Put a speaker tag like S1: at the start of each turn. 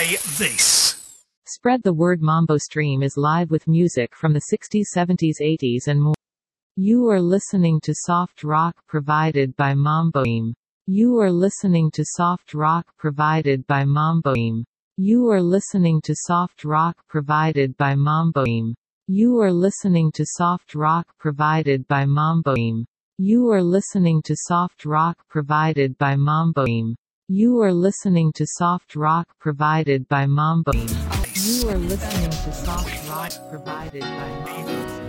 S1: play this.
S2: Spread the word. Mambo Stream is live with music from the 60s, 70s, 80s and more. You are listening to soft rock provided by Mambo Stream. You are listening to soft rock provided by Mambo Stream. You are listening to soft rock provided by Mambo Stream. You are listening to soft rock provided by Mambo Stream. You are listening to soft rock provided by Mambo Stream. You are listening to soft rock provided by Mambo Stream. You are listening to soft rock provided by Mambo Stream.